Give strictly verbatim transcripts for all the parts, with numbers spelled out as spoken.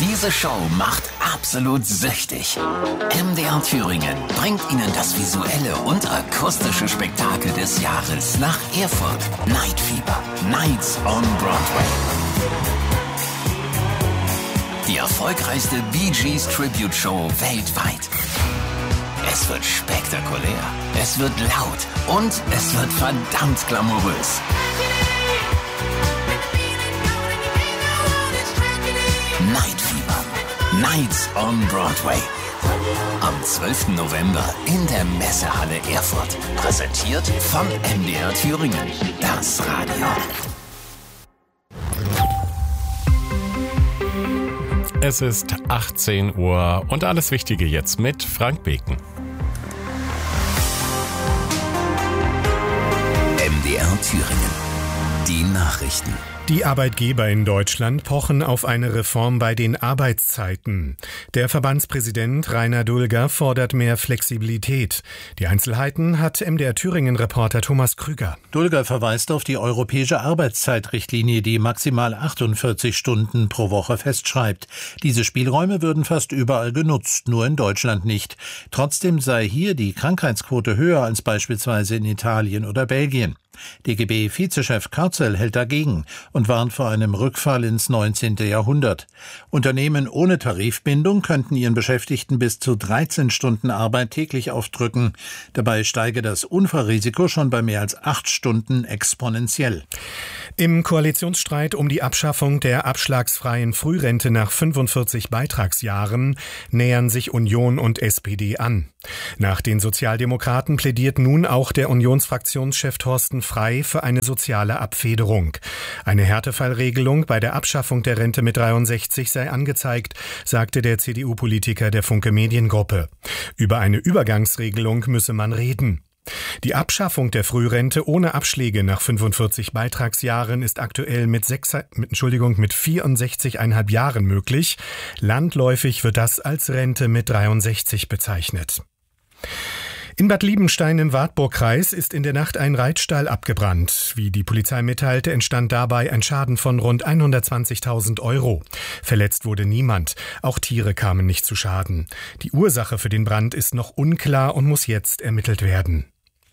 Diese Show macht absolut süchtig. M D R Thüringen bringt Ihnen das visuelle und akustische Spektakel des Jahres nach Erfurt. Night Fever, Nights on Broadway. Die erfolgreichste Bee Gees Tribute Show weltweit. Es wird spektakulär, es wird laut und es wird verdammt glamourös. Night Fever, Nights on Broadway. Am zwölften November in der Messehalle Erfurt. Präsentiert von M D R Thüringen, das Radio. Es ist achtzehn Uhr und alles Wichtige jetzt mit Frank Beken. M D R Thüringen. Die Nachrichten. Die Arbeitgeber in Deutschland pochen auf eine Reform bei den Arbeitszeiten. Der Verbandspräsident Rainer Dulger fordert mehr Flexibilität. Die Einzelheiten hat M D R Thüringen-Reporter Thomas Krüger. Dulger verweist auf die europäische Arbeitszeitrichtlinie, die maximal achtundvierzig Stunden pro Woche festschreibt. Diese Spielräume würden fast überall genutzt, nur in Deutschland nicht. Trotzdem sei hier die Krankheitsquote höher als beispielsweise in Italien oder Belgien. D G B-Vizechef Karzel hält dagegen und warnt vor einem Rückfall ins neunzehnte Jahrhundert. Unternehmen ohne Tarifbindung könnten ihren Beschäftigten bis zu dreizehn Stunden Arbeit täglich aufdrücken. Dabei steige das Unfallrisiko schon bei mehr als acht Stunden exponentiell. Im Koalitionsstreit um die Abschaffung der abschlagsfreien Frührente nach fünfundvierzig Beitragsjahren nähern sich Union und S P D an. Nach den Sozialdemokraten plädiert nun auch der Unionsfraktionschef Thorsten Frey für eine soziale Abfederung. Eine Härtefallregelung bei der Abschaffung der Rente mit dreiundsechzig sei angezeigt, sagte der C D U-Politiker der Funke Mediengruppe. Über eine Übergangsregelung müsse man reden. Die Abschaffung der Frührente ohne Abschläge nach fünfundvierzig Beitragsjahren ist aktuell mit, sechs, mit, Entschuldigung, mit vierundsechzig Komma fünf Jahren möglich. Landläufig wird das als Rente mit dreiundsechzig bezeichnet. In Bad Liebenstein im Wartburgkreis ist in der Nacht ein Reitstall abgebrannt. Wie die Polizei mitteilte, entstand dabei ein Schaden von rund hundertzwanzigtausend Euro. Verletzt wurde niemand. Auch Tiere kamen nicht zu Schaden. Die Ursache für den Brand ist noch unklar und muss jetzt ermittelt werden.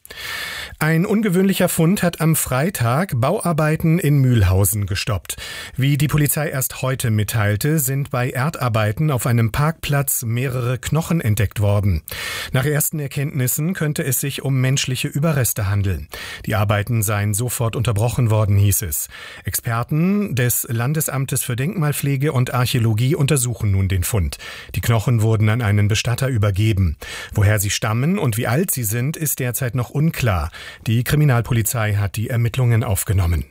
Ein ungewöhnlicher Fund hat am Freitag Bauarbeiten in Mühlhausen gestoppt. Wie die Polizei erst heute mitteilte, sind bei Erdarbeiten auf einem Parkplatz mehrere Knochen entdeckt worden. Nach ersten Erkenntnissen könnte es sich um menschliche Überreste handeln. Die Arbeiten seien sofort unterbrochen worden, hieß es. Experten des Landesamtes für Denkmalpflege und Archäologie untersuchen nun den Fund. Die Knochen wurden an einen Bestatter übergeben. Woher sie stammen und wie alt sie sind, ist derzeit noch unklar. Die Kriminalpolizei hat die Ermittlungen aufgenommen.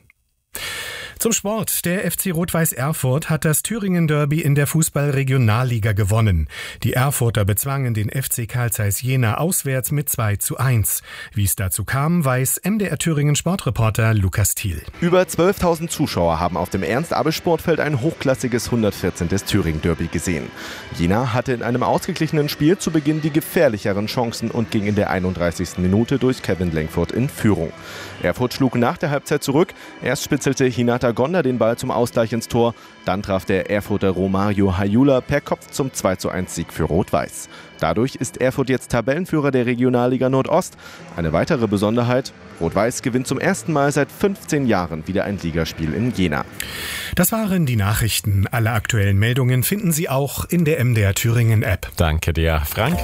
Zum Sport. Der F C Rot-Weiß Erfurt hat das Thüringen-Derby in der Fußball-Regionalliga gewonnen. Die Erfurter bezwangen den F C Carl Zeiss Jena auswärts mit zwei zu eins. Wie es dazu kam, weiß M D R Thüringen-Sportreporter Lukas Thiel. Über zwölftausend Zuschauer haben auf dem Ernst-Abbe-Sportfeld ein hochklassiges hundertvierzehnte Thüringen-Derby gesehen. Jena hatte in einem ausgeglichenen Spiel zu Beginn die gefährlicheren Chancen und ging in der einunddreißigsten Minute durch Kevin Langford in Führung. Erfurt schlug nach der Halbzeit zurück. Erst spitzelte Hinata Gonda den Ball zum Ausgleich ins Tor. Dann traf der Erfurter Romario Hayula per Kopf zum zwei zu eins Sieg für Rot-Weiß. Dadurch ist Erfurt jetzt Tabellenführer der Regionalliga Nordost. Eine weitere Besonderheit: Rot-Weiß gewinnt zum ersten Mal seit fünfzehn Jahren wieder ein Ligaspiel in Jena. Das waren die Nachrichten. Alle aktuellen Meldungen finden Sie auch in der M D R Thüringen App. Danke dir, Frank.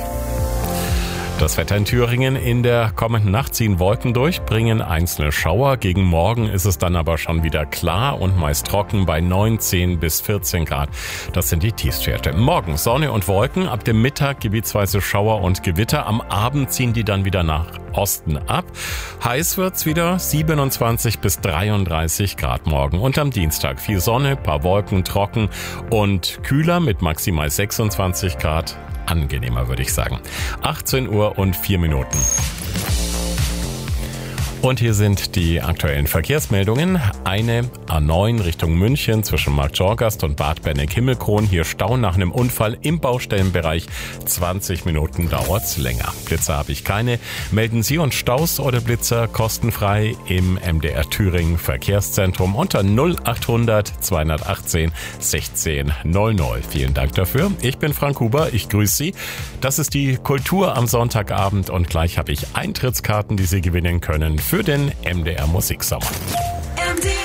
Das Wetter in Thüringen: in der kommenden Nacht ziehen Wolken durch, bringen einzelne Schauer. Gegen Morgen ist es dann aber schon wieder klar und meist trocken bei neunzehn bis vierzehn Grad. Das sind die Tiefstwerte. Morgen Sonne und Wolken, ab dem Mittag gebietsweise Schauer und Gewitter. Am Abend ziehen die dann wieder nach Osten ab. Heiß wird's wieder, siebenundzwanzig bis dreiunddreißig Grad morgen. Und am Dienstag viel Sonne, paar Wolken, trocken und kühler mit maximal sechsundzwanzig Grad. Angenehmer, würde ich sagen. achtzehn Uhr und vier Minuten. Und hier sind die aktuellen Verkehrsmeldungen. Eine A neun Richtung München zwischen Marktschorgast und Bad Berneck-Himmelkron. Hier Stau nach einem Unfall im Baustellenbereich. zwanzig Minuten dauert's länger. Blitzer habe ich keine. Melden Sie uns Staus oder Blitzer kostenfrei im M D R Thüringen Verkehrszentrum unter null achthundert zweihundertachtzehn sechzehn null null. Vielen Dank dafür. Ich bin Frank Huber. Ich grüße Sie. Das ist die Kultur am Sonntagabend und gleich habe ich Eintrittskarten, die Sie gewinnen können für den M D R Musiksommer. M D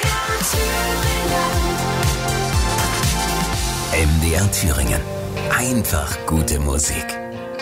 R Thüringen. M D R Thüringen. Einfach gute Musik.